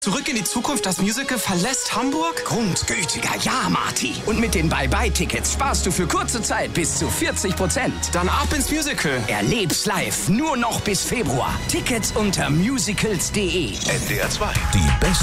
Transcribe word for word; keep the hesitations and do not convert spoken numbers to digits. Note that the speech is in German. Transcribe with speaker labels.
Speaker 1: Zurück in die Zukunft, das Musical verlässt Hamburg?
Speaker 2: Grundgültiger, ja, Marty. Und mit den Bye-Bye-Tickets sparst du für kurze Zeit bis zu vierzig Prozent.
Speaker 1: Dann ab ins Musical.
Speaker 2: Erleb's live, nur noch bis Februar. Tickets unter musicals punkt de.
Speaker 3: N D R zwei. Die beste